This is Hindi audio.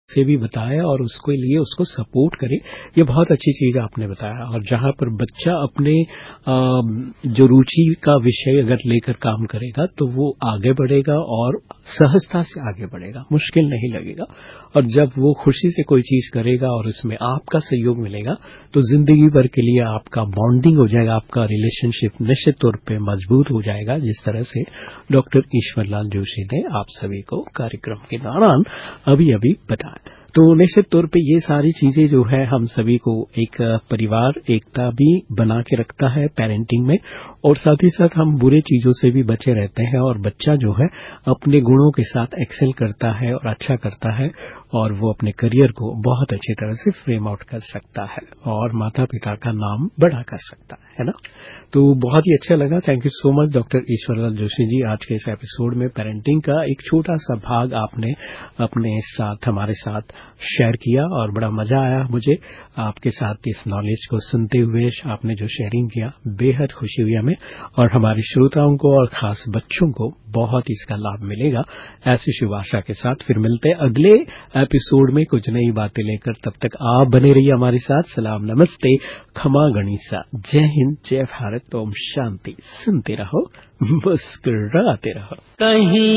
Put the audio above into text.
से भी बताया और उसके लिए उसको सपोर्ट करे, ये बहुत अच्छी चीज़ आपने बताया। और जहाँ पर बच्चा अपने जो रुचि का विषय अगर लेकर काम करेगा तो वो आगे बढ़ेगा और सहजता से आगे बढ़ेगा, मुश्किल नहीं लगेगा। और जब वो खुशी से कोई चीज़ करेगा और उसमें आपका सहयोग मिलेगा तो जिंदगी भर के लिए आपका बॉन्डिंग हो जाएगा, आपका रिलेशनशिप निश्चित तौर पे मजबूत हो जाएगा, जिस तरह से डॉक्टर ईश्वरलाल जोशी ने आप सभी को कार्यक्रम के दौरान अभी बताया। तो निश्चित तौर पे ये सारी चीजें जो है हम सभी को एक परिवार एकता भी बना के रखता है पेरेंटिंग में, और साथ ही साथ हम बुरे चीजों से भी बचे रहते हैं और बच्चा जो है अपने गुणों के साथ एक्सेल करता है और अच्छा करता है और वो अपने करियर को बहुत अच्छी तरह से फ्रेम आउट कर सकता है और माता पिता का नाम बड़ा कर सकता है ना। तो बहुत ही अच्छा लगा। Thank you so much doctor Ishwarlal Joshi ji. आज के इस एपिसोड में पेरेंटिंग का एक छोटा सा भाग आपने अपने साथ हमारे साथ शेयर किया और बड़ा मजा आया मुझे आपके साथ इस नॉलेज को सुनते हुए। आपने जो शेयरिंग किया बेहद खुशी हुई हमें, और हमारे श्रोताओं को और खास बच्चों को बहुत इसका लाभ मिलेगा। ऐसी शुभ आशा के साथ फिर मिलते हैं अगले एपिसोड में कुछ नई बातें लेकर। तब तक आप बने रहिए हमारे साथ। सलाम, नमस्ते, खमा गणिसा, जय हिंद, जय भारत, ओम शांति। सुनते रहो, मुस्कुराते रहो। कहीं